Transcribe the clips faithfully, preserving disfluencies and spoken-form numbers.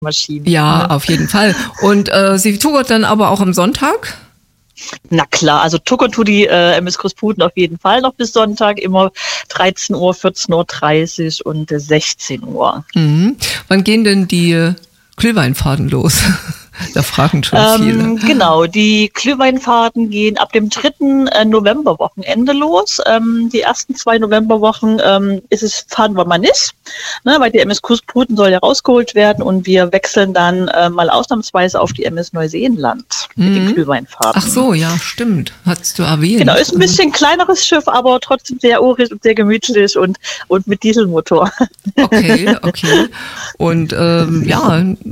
Maschinen. Ja, auf jeden Fall. Und äh, sie tuckert dann aber auch am Sonntag? Na klar, also tuckern tut die äh, M S Großputen auf jeden Fall noch bis Sonntag, immer dreizehn Uhr, vierzehn Uhr dreißig und äh, sechzehn Uhr. Mhm. Wann gehen denn die äh, Glühweinfahrten los? Da fragen schon viele. Ähm, genau, die Glühweinfahrten gehen ab dem dritten Novemberwochenende los. Ähm, die ersten zwei Novemberwochen ähm, ist es, fahren wir mal nicht, ne, weil die M S Großputen soll ja rausgeholt werden und wir wechseln dann äh, mal ausnahmsweise auf die M S Neuseeland mit Mhm. den Glühweinfahrten. Ach so, ja, stimmt. Hattest du erwähnt. Genau, ist ein bisschen kleineres Schiff, aber trotzdem sehr urig und sehr gemütlich und, und mit Dieselmotor. Okay, okay. Und ähm, ja,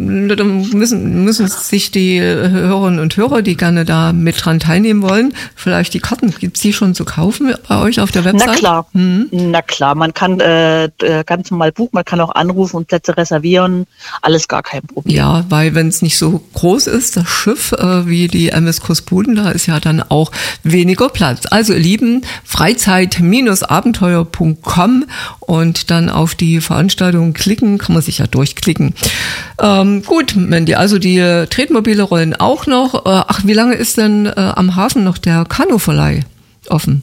dann müssen, müssen sich die Hörerinnen und Hörer, die gerne da mit dran teilnehmen wollen, vielleicht die Karten, gibt's die schon zu kaufen bei euch auf der Website? Na klar, Mhm. na klar, man kann äh, ganz normal buchen, man kann auch anrufen und Plätze reservieren, alles gar kein Problem. Ja, weil wenn es nicht so groß ist, das Schiff, äh, wie die M S Großputen, da ist ja dann auch weniger Platz. Also ihr Lieben, freizeit Bindestrich abenteuer Punkt com und dann auf die Veranstaltung klicken, kann man sich ja durchklicken. Ähm, gut, Mandy, also die äh, Tretmobile rollen auch noch. Äh, ach, wie lange ist denn äh, am Hafen noch der Kanuverleih offen?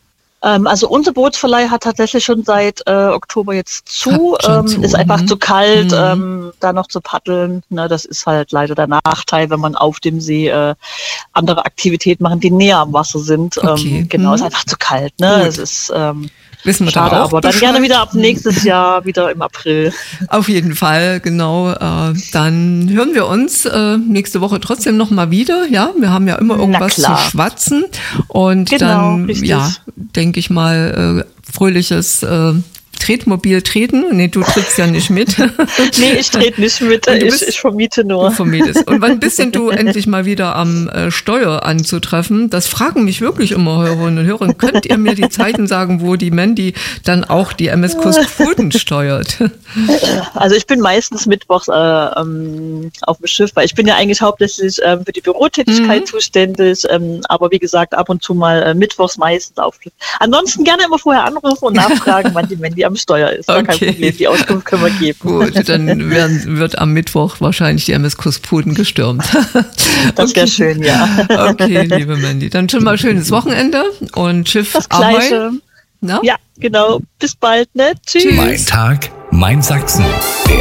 Ähm, also unser Bootsverleih hat tatsächlich schon seit äh, Oktober jetzt zu. Hat schon Ähm, zu, ist einfach mhm. zu kalt, Mhm. ähm, da noch zu paddeln. Ne, das ist halt leider der Nachteil, wenn man auf dem See äh, andere Aktivitäten machen, die näher am Wasser sind. Okay. Ähm, genau, Mhm. ist einfach zu kalt. Ne? Gut. Es ist ähm, Wissen wir schade, da auch aber dann Bescheid? gerne wieder ab nächstes Jahr, wieder im April. Auf jeden Fall, genau. Äh, dann hören wir uns äh, nächste Woche trotzdem noch mal wieder. Ja, wir haben ja immer Na irgendwas zu klar. schwatzen. Und Genau, dann, richtig. ja, denke ich mal, äh, fröhliches äh, Tretmobil treten. Nee, du trittst ja nicht mit. Nee, ich trete nicht mit, Und du ich, bist- ich vermiete Du nur. vermietest. Und wann bist denn du endlich mal wieder am äh, Steuer anzutreffen? Das fragen mich wirklich immer Hörerinnen und Hörer. Könnt ihr mir die Zeiten sagen, wo die Mandy dann auch die M S Großputen steuert? Also ich bin meistens mittwochs äh, ähm, auf dem Schiff, weil ich bin ja eigentlich hauptsächlich ähm, für die Bürotätigkeit Mhm. zuständig, ähm, aber wie gesagt, ab und zu mal äh, mittwochs meistens auf Schiff. Ansonsten gerne immer vorher anrufen und nachfragen, wann die Mandy am Steuer ist. Gar Okay. kein Problem, die Auskunft können wir geben. Gut, dann werden, wird am Mittwoch wahrscheinlich die M S Großputen gestürmt. Das wäre schön, ja. Okay, liebe Mandy. Dann schon mal schönes Wochenende und Schiff Das Ahoi. Gleiche. Na? Ja, genau. Bis bald, ne? Tschüss. Tschüss. Mein Tag, mein Sachsen.